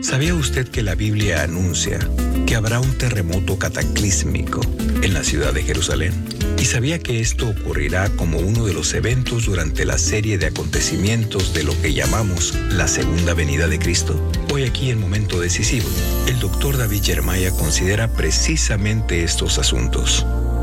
¿Sabía usted que la Biblia anuncia que habrá un terremoto cataclísmico en la ciudad de Jerusalén? ¿Y sabía que esto ocurrirá como uno de los eventos durante la serie de acontecimientos de lo que llamamos la segunda venida de Cristo? Hoy aquí en Momento Decisivo, el Dr. David Jeremiah considera precisamente estos asuntos.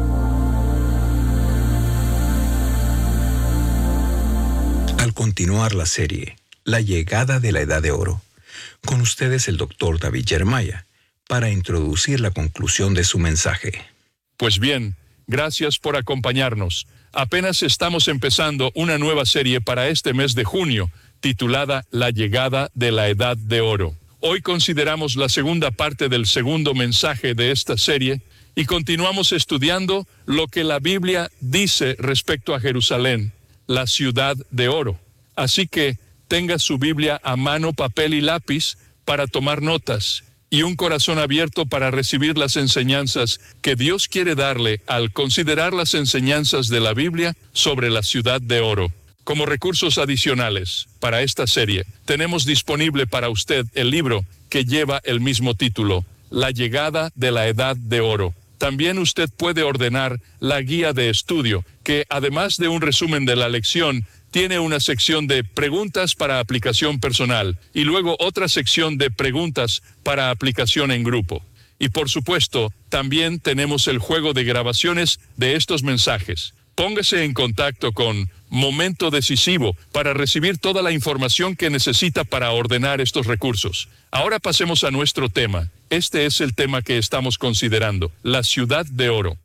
Al continuar la serie, La llegada de la Edad de Oro, con ustedes el Dr. David Jeremiah, para introducir la conclusión de su mensaje. Pues bien, gracias por acompañarnos. Apenas estamos empezando una nueva serie para este mes de junio, titulada La llegada de la Edad de Oro. Hoy consideramos la segunda parte del segundo mensaje de esta serie y continuamos estudiando lo que la Biblia dice respecto a Jerusalén, la ciudad de oro. Así que tenga su Biblia a mano, papel y lápiz para tomar notas y un corazón abierto para recibir las enseñanzas que Dios quiere darle al considerar las enseñanzas de la Biblia sobre la ciudad de oro. Como recursos adicionales para esta serie, tenemos disponible para usted el libro que lleva el mismo título, La llegada de la Edad de Oro. También usted puede ordenar la guía de estudio, que además de un resumen de la lección, tiene una sección de preguntas para aplicación personal y luego otra sección de preguntas para aplicación en grupo. Y por supuesto, también tenemos el juego de grabaciones de estos mensajes. Póngase en contacto con Momento Decisivo para recibir toda la información que necesita para ordenar estos recursos. Ahora pasemos a nuestro tema. Este es el tema que estamos considerando, la ciudad de oro.